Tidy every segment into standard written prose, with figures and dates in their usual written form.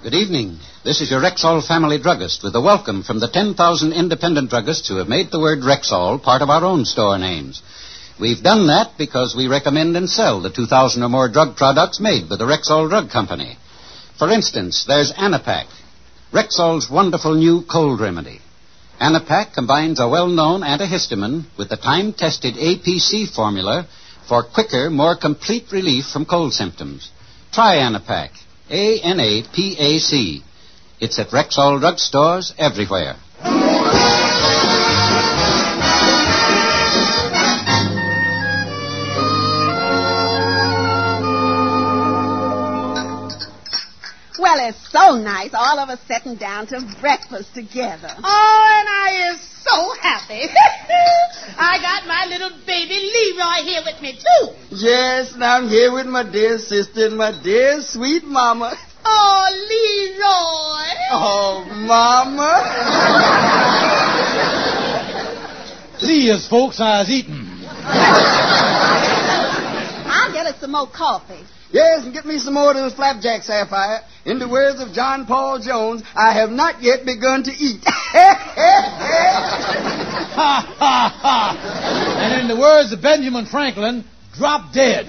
Good evening. This is your Rexall family druggist with a welcome from the 10,000 independent druggists who have made the word Rexall part of our own store names. We've done that because we recommend and sell the 2,000 or more drug products made by the Rexall Drug Company. For instance, there's Anapac, Rexall's wonderful new cold remedy. Anapac combines a well-known antihistamine with the time-tested APC formula for quicker, more complete relief from cold symptoms. Try Anapac, ANAPAC. It's at Rexall drug stores everywhere. Well, it's so nice, all of us sitting down to breakfast together. Oh, and I is so happy. I got my little baby Leroy here with me, too. Yes, and I'm here with my dear sister and my dear sweet mama. Oh, Leroy. Oh, mama. Please, folks, I was eating. I'll get us some more coffee. Yes, and get me some more of those flapjacks, Sapphire. In the words of John Paul Jones, I have not yet begun to eat. Ha, ha, ha. And in the words of Benjamin Franklin, drop dead.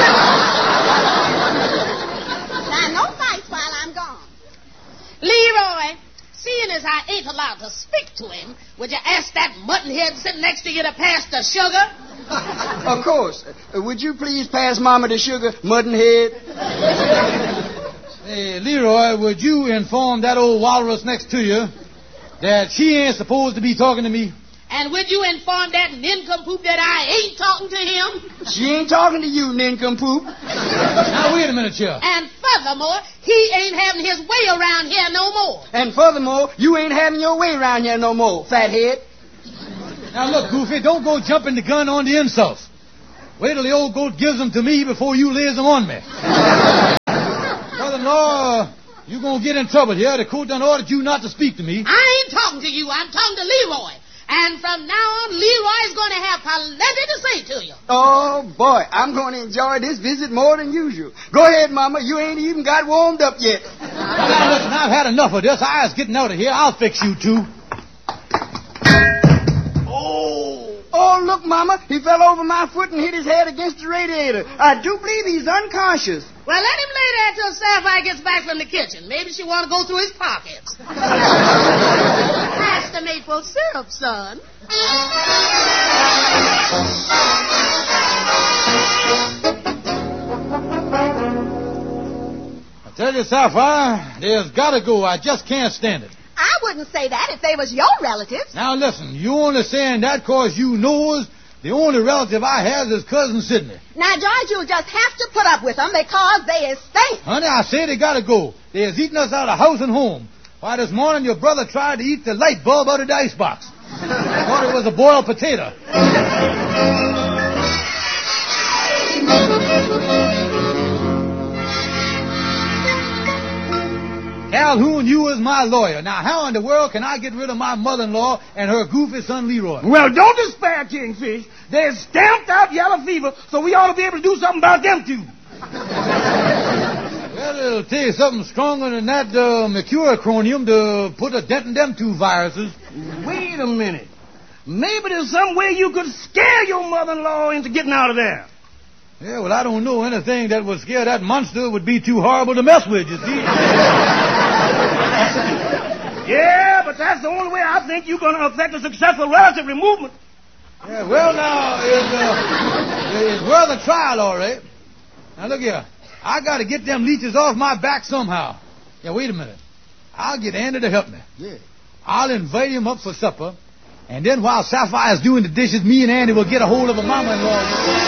Now, no fights while I'm gone. Leroy, seeing as I ain't allowed to speak to him, would you ask that muttonhead sitting next to you to pass the sugar? Of course. Would you please pass Mama the sugar, Muttonhead? Hey, Leroy, would you inform that old walrus next to you that she ain't supposed to be talking to me? And would you inform that nincompoop that I ain't talking to him? She ain't talking to you, nincompoop. Now, wait a minute, here. And furthermore, he ain't having his way around here no more. And furthermore, you ain't having your way around here no more, fathead. Now, look, Goofy, don't go jumping the gun on the insults. Wait till the old goat gives them to me before you lays them on me. Brother-in-law, you gonna get in trouble here. The court done ordered you not to speak to me. I ain't talking to you. I'm talking to Leroy. And from now on, Leroy's going to have plenty to say to you. Oh, boy, I'm going to enjoy this visit more than usual. Go ahead, Mama. You ain't even got warmed up yet. Now, listen, I've had enough of this. I was getting out of here. I'll fix you two. Oh, look, Mama. He fell over my foot and hit his head against the radiator. I do believe he's unconscious. Well, let him lay there till Sapphire gets back from the kitchen. Maybe she want to go through his pockets. Pass the maple syrup, son. I tell you, Sapphire, there's got to go. I just can't stand it. I wouldn't say that if they was your relatives. Now, listen, you only saying that because you knows the only relative I have is Cousin Sidney. Now, George, you'll just have to put up with them because they is stink. Honey, I say they got to go. They is eating us out of house and home. Why, this morning your brother tried to eat the light bulb out of the icebox. Thought it was a boiled potato. Calhoun, you is my lawyer. Now, how in the world can I get rid of my mother-in-law and her goofy son, Leroy? Well, don't despair, Kingfish. There's stamped out yellow fever, so we ought to be able to do something about them two. Well, it'll take something stronger than that mercurochronium to put a dent in them two viruses. Wait a minute. Maybe there's some way you could scare your mother-in-law into getting out of there. Yeah, well, I don't know. Anything that would scare that monster would be too horrible to mess with, you see. Yeah, but that's the only way I think you're going to affect a successful relative removal. Yeah, well, now, it's worth a trial, all right. Now, look here. I got to get them leeches off my back somehow. Yeah, wait a minute. I'll get Andy to help me. Yeah. I'll invite him up for supper, and then while Sapphire's doing the dishes, me and Andy will get a hold of a mama-in-law.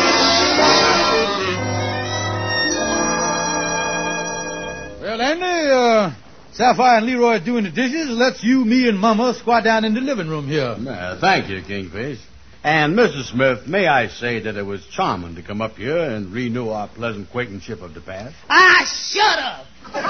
Well, Andy, Sapphire and Leroy are doing the dishes. Let's you, me, and Mama squat down in the living room here. Thank you, Kingfish. And, Mrs. Smith, may I say that it was charming to come up here and renew our pleasant acquaintanceship of the past? Ah, shut up!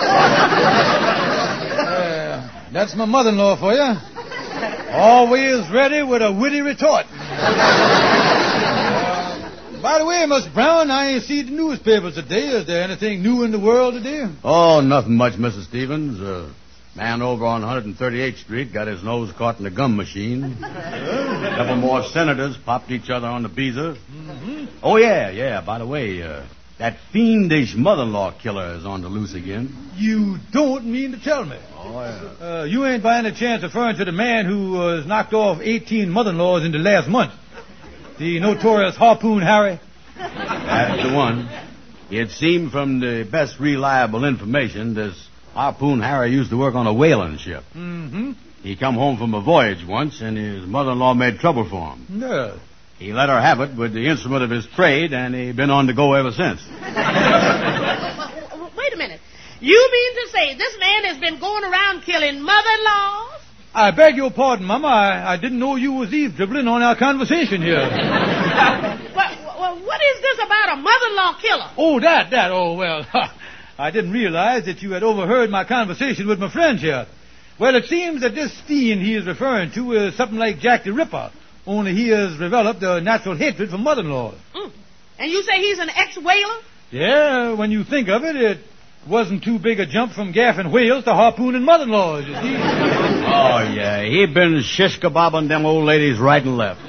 That's my mother-in-law for you. Always ready with a witty retort. By By the way, Mr. Brown, I ain't seen the newspapers today. Is there anything new in the world today? Oh, nothing much, Mrs. Stevens. Man over on 138th Street got his nose caught in a gum machine. A couple more senators popped each other on the beezer. Mm-hmm. Oh, yeah. By the way, that fiendish mother-in-law killer is on the loose again. You don't mean to tell me? Oh, yeah. You ain't by any chance referring to the man who was knocked off 18 mother-in-laws in the last month? The notorious Harpoon Harry? That's the one. It seemed from the best reliable information this Harpoon Harry used to work on a whaling ship. Mm-hmm. He come home from a voyage once, and his mother-in-law made trouble for him. No. He let her have it with the instrument of his trade, and he been on the go ever since. Wait a minute. You mean to say this man has been going around killing mother-in-laws? I beg your pardon, Mama. I didn't know you was eavesdropping on our conversation here. Well, what is this about a mother-in-law killer? Oh, that. Oh, well, I didn't realize that you had overheard my conversation with my friend here. Well, it seems that this fiend he is referring to is something like Jack the Ripper, only he has developed a natural hatred for mother-in-laws. And you say he's an ex-whaler? Yeah, when you think of it, it wasn't too big a jump from gaffing whales to harpooning mother-in-laws, you see. Oh, yeah, he been shish-kebabbing them old ladies right and left.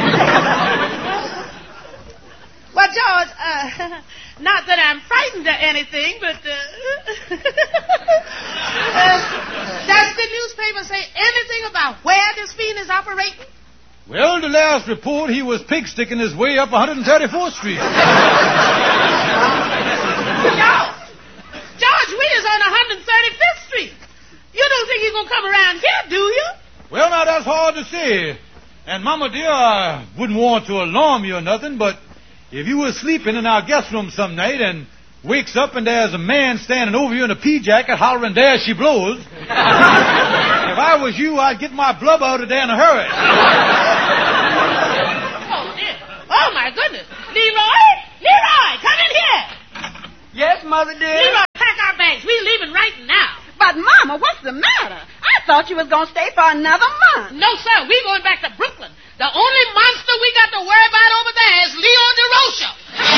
Well, George, not that I'm frightened or anything, but does the newspaper say anything about where this fiend is operating? Well, the last report, he was pig-sticking his way up 134th Street. George, we is on 135th Street. You don't think he's going to come around here, do you? Well, now, that's hard to say. And, Mama dear, I wouldn't want to alarm you or nothing, but if you were sleeping in our guest room some night and wakes up and there's a man standing over you in a pea jacket hollering, "There she blows," if I was you, I'd get my blub out of there in a hurry. Oh, dear. Oh, my goodness. Leroy, come in here. Yes, Mother dear? Leroy, pack our bags. We're leaving right now. But, Mama, what's the matter? I thought you was going to stay for another month. No, sir. We're going back to Brooklyn. The only monster we got to worry about over there is Leo DeRocha.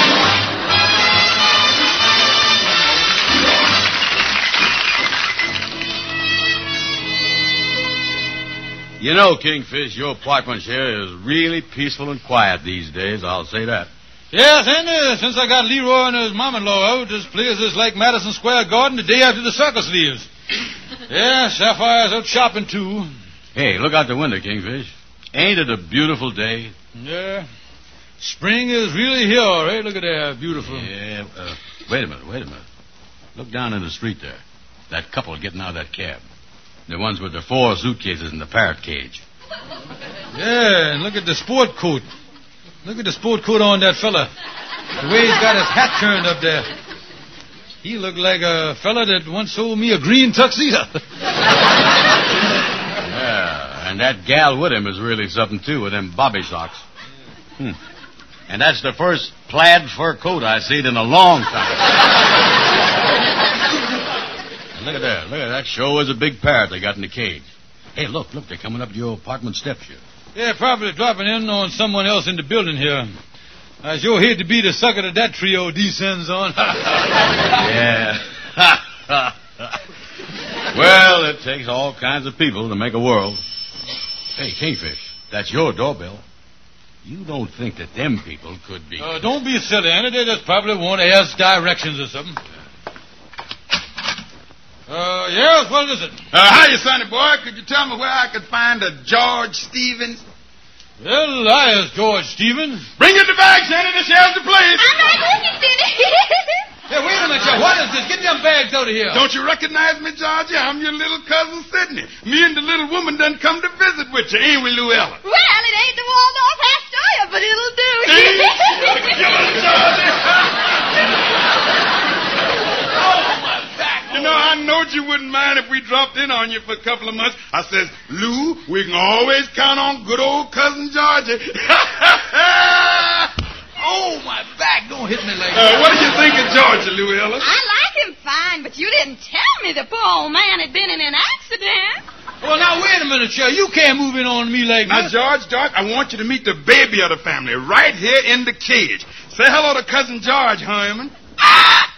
You know, Kingfish, your apartment here is really peaceful and quiet these days, I'll say that. Yes, and since I got Leroy and his mom-in-law out, this place is like Madison Square Garden the day after the circus leaves. Yeah, Sapphire's out shopping, too. Hey, look out the window, Kingfish. Ain't it a beautiful day? Yeah. Spring is really here, all right. Look at that. Beautiful. Yeah, wait a minute. Look down in the street there. That couple getting out of that cab. The ones with the 4 suitcases and the parrot cage. Yeah, and look at the sport coat. Look at the sport coat on that fella. The way he's got his hat turned up there. He looked like a fella that once sold me a green tuxedo. Yeah, and that gal with him is really something, too, with them bobby socks. And that's the first plaid fur coat I've seen in a long time. And look at that. That sure is a big parrot they got in the cage. Hey, look, they're coming up to your apartment steps here. Yeah, probably dropping in on someone else in the building here. I sure hate to be the sucker that trio descends on. Yeah. Well, it takes all kinds of people to make a world. Hey, Kingfish, that's your doorbell. You don't think that them people could be... Don't be silly, Annie. They just probably want to ask directions or something. Yes, what is it? Hiya, sonny boy. Could you tell me where I could find a George Stevens? Well, I is George Stevens. Bring in the bags, Annie. This here's the place. I'm right with you, Sidney. Hey, wait a minute, Joe. What is this? Get them bags out of here. Don't you recognize me, Georgie? I'm your little cousin, Sidney. Me and the little woman done come to visit with you, ain't we, Luella? Well, it ain't the Waldorf Astoria, but it'll do. You know, I knowed you wouldn't mind if we dropped in on you for a couple of months. I says, Lou, we can always count on good old cousin Georgie. Oh, my back. Don't hit me like that. What do you think of Georgie, Luella? I like him fine, but you didn't tell me the poor old man had been in an accident. Well, now, wait a minute, Shell. You can't move in on me like Now, this. George, I want you to meet the baby of the family right here in the cage. Say hello to Cousin George, Herman.